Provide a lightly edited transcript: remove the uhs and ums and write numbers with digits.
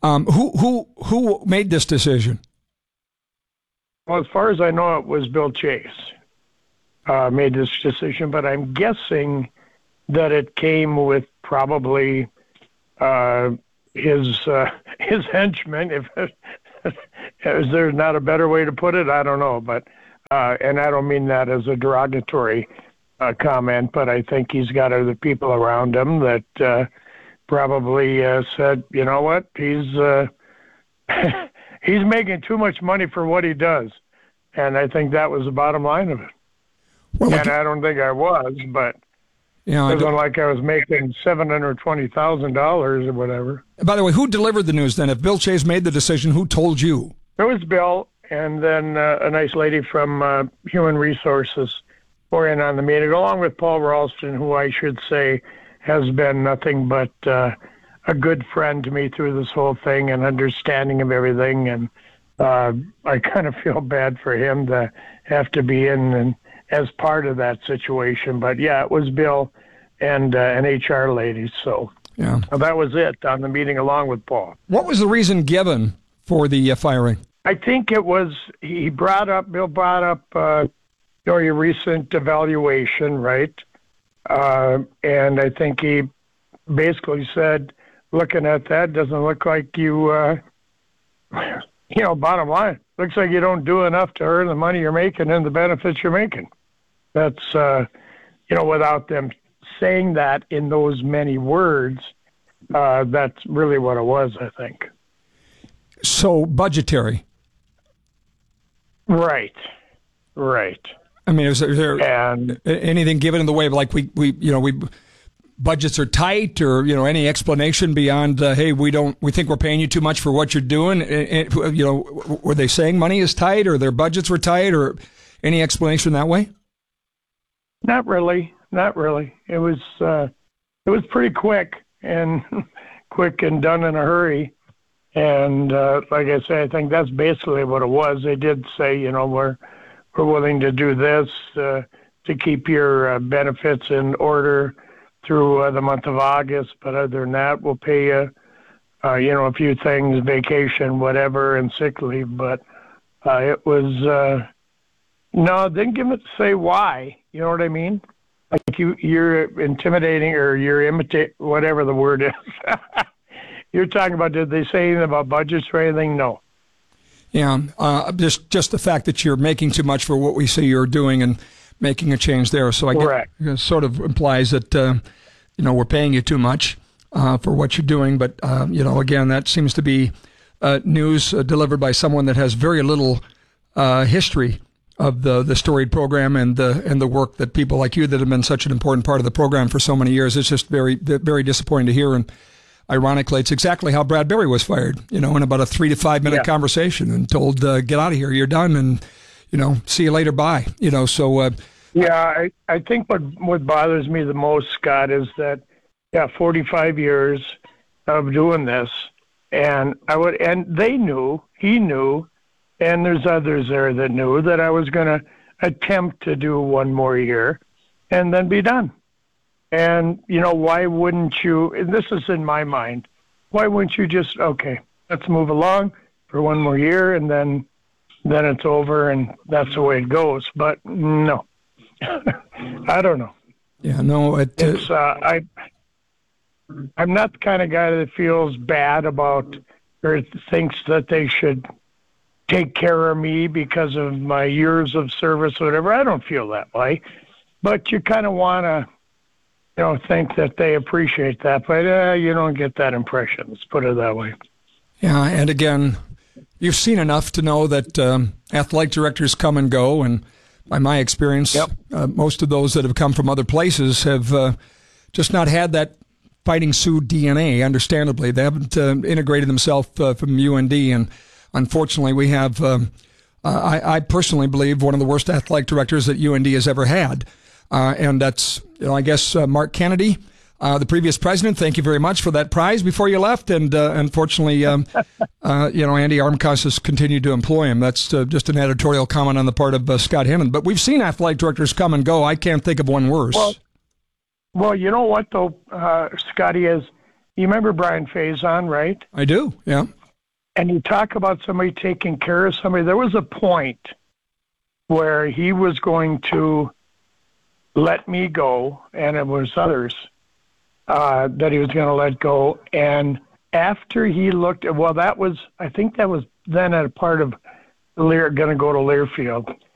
Who made this decision? Well, as far as I know, it was Bill Chase made this decision, but I'm guessing that it came with probably his henchmen. If is there not a better way to put it? I don't know, but and I don't mean that as a derogatory comment, but I think he's got other people around him that probably said, you know what, he's he's making too much money for what he does, and I think that was the bottom line of it. Well, and I don't think I was, but it wasn't like I was making $720,000 or whatever. By the way, who delivered the news then? If Bill Chase made the decision, who told you? It was Bill, and then a nice lady from Human Resources were in on the meeting, along with Paul Ralston, who I should say has been nothing but a good friend to me through this whole thing and understanding of everything. And I kind of feel bad for him to have to be in and as part of that situation. But yeah, it was Bill and an HR lady. So yeah, that was it on the meeting along with Paul. What was the reason given for the firing? I think it was, Bill brought up your recent evaluation, right? And I think he basically said, looking at that, doesn't look like you, bottom line, looks like you don't do enough to earn the money you're making and the benefits you're making. That's, without them saying that in those many words, that's really what it was, I think. So budgetary. Right. I mean, is there anything given in the way of like we budgets are tight, or any explanation beyond hey, we think we're paying you too much for what you're doing? Were they saying money is tight, or their budgets were tight, or any explanation that way? Not really. It was pretty quick and done in a hurry. And like I say, I think that's basically what it was. They did say, we're willing to do this to keep your benefits in order through the month of August. But other than that, we'll pay you, a few things, vacation, whatever, and sick leave. But it was, no, didn't give it say why. You know what I mean? Like you're intimidating, or you're imitate, whatever the word is. You're talking about, did they say anything about budgets or anything? No. Yeah, just the fact that you're making too much for what we see you're doing and making a change there. So I guess it sort of implies that, we're paying you too much for what you're doing. But, again, that seems to be news delivered by someone that has very little history of the storied program and the work that people like you that have been such an important part of the program for so many years. It's just very, very disappointing to hear. And ironically, it's exactly how Brad Berry was fired, in about a 3 to 5 minute conversation, and told, get out of here, you're done, and, see you later, bye. I think what bothers me the most, Scott, is that, 45 years of doing this, and they knew, he knew, and there's others there that knew that I was going to attempt to do one more year and then be done. And, why wouldn't you, and this is in my mind, why wouldn't you just, okay, let's move along for one more year, and then it's over, and that's the way it goes. But no, I don't know. Yeah, no, it's, I'm not the kind of guy that feels bad about or thinks that they should take care of me because of my years of service or whatever. I don't feel that way. But you kind of want to, think that they appreciate that, but you don't get that impression. Let's put it that way. Yeah, and again, you've seen enough to know that athletic directors come and go, and by my experience, most of those that have come from other places have just not had that Fighting Sioux DNA, understandably. They haven't integrated themselves from UND, and unfortunately, we have, I personally believe, one of the worst athletic directors that UND has ever had. And that's, I guess, Mark Kennedy, the previous president. Thank you very much for that prize before you left. And unfortunately, Andy Armacost has continued to employ him. That's just an editorial comment on the part of Scott Hinnon. But we've seen athletic directors come and go. I can't think of one worse. Well, you know what, though, Scotty, is, you remember Brian Faison, right? I do, yeah. And you talk about somebody taking care of somebody. There was a point where he was going to let me go, and it was others that he was going to let go. And after he looked at, well, I think that was then at a part of Lear, going to go to Learfield.